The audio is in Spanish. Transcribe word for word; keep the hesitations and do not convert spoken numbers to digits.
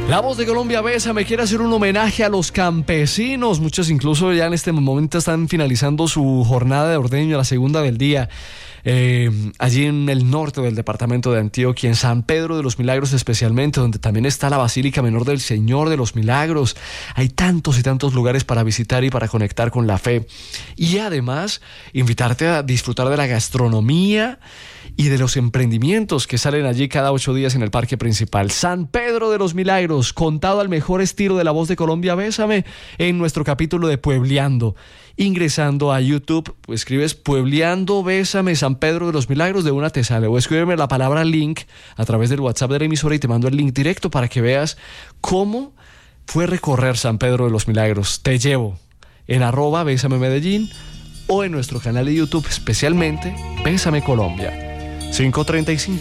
La Voz de Colombia Bésame quiere hacer un homenaje a los campesinos. Muchos incluso ya en este momento están finalizando su jornada de ordeño, la segunda del día. Eh, allí en el norte del departamento de Antioquia, en San Pedro de los Milagros especialmente, donde también está la Basílica Menor del Señor de los Milagros. Hay tantos y tantos lugares para visitar y para conectar con la fe. Y además, invitarte a disfrutar de la gastronomía y de los emprendimientos que salen allí cada ocho días en el parque principal. San Pedro de los Milagros, contado al mejor estilo de La Voz de Colombia Bésame en nuestro capítulo de Puebleando. Ingresando a YouTube, pues escribes Puebleando Bésame San Pedro de los Milagros, de una te sale, o escríbeme la palabra link a través del WhatsApp de la emisora y te mando el link directo para que veas cómo fue recorrer San Pedro de los Milagros. Te llevo en arroba Bésame Medellín o en nuestro canal de YouTube, especialmente Bésame Colombia. cinco treinta y cinco